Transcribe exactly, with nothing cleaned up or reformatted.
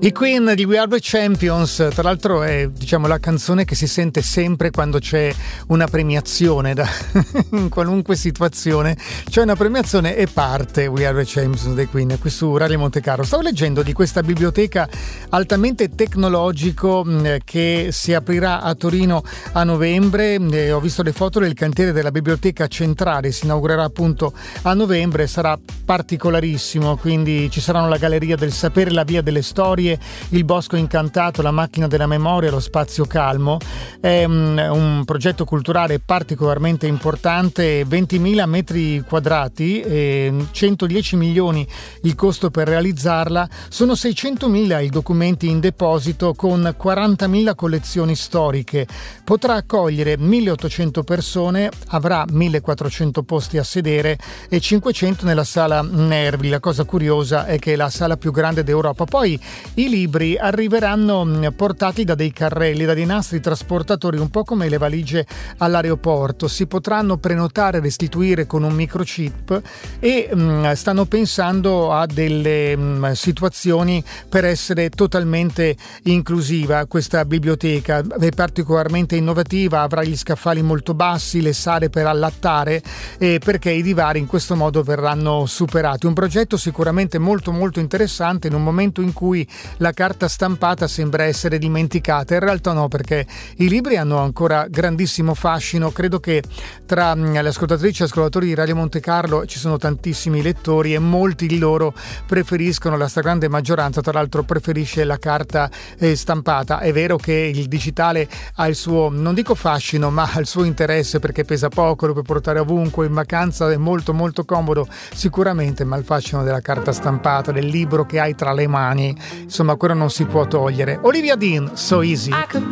I Queen di We Are The Champions, tra l'altro è, diciamo, la canzone che si sente sempre quando c'è una premiazione, da, in qualunque situazione c'è una premiazione e parte We Are The Champions dei Queen, qui su Radio Monte Carlo. Stavo leggendo di questa biblioteca altamente tecnologico mh, che si aprirà a Torino a novembre. Eh, ho visto le foto del cantiere della biblioteca centrale, si inaugurerà appunto a novembre, sarà particolarissimo, quindi ci saranno la Galleria del Sapere, la Via delle Storie, il Bosco Incantato, la Macchina della Memoria, lo Spazio Calmo. È un, un progetto culturale particolarmente importante, ventimila metri quadrati, e centodieci milioni il costo per realizzarla. Sono seicentomila i documenti in deposito con quarantamila collezioni storiche. Potrà accogliere milleottocento persone, avrà millequattrocento posti a sedere e cinquecento nella sala Nervi. La cosa curiosa è che è la sala più grande d'Europa. Poi i libri arriveranno portati da dei carrelli, da dei nastri trasportatori, un po' come le valigie all'aeroporto. Si potranno prenotare e restituire con un microchip e mh, stanno pensando a delle mh, situazioni per essere totalmente inclusiva. Questa biblioteca è particolarmente innovativa, avrà gli scaffali molto bassi, le sale per allattare, eh, perché i divari in questo modo verranno superati. Un progetto sicuramente molto molto interessante in un momento in cui la carta stampata sembra essere dimenticata. In realtà no, perché i libri hanno ancora grandissimo fascino. Credo che tra le ascoltatrici e ascoltatori di Radio Monte Carlo ci sono tantissimi lettori e molti di loro preferiscono, la stragrande maggioranza tra l'altro preferisce la carta eh, stampata. È vero che il digitale ha il suo, non dico fascino, ma ha il suo interesse perché pesa poco, lo puoi portare ovunque, in vacanza è molto molto comodo sicuramente, ma il fascino della carta stampata, del libro che hai tra le mani, insomma, quello non si può togliere. Olivia Dean, So Easy. I could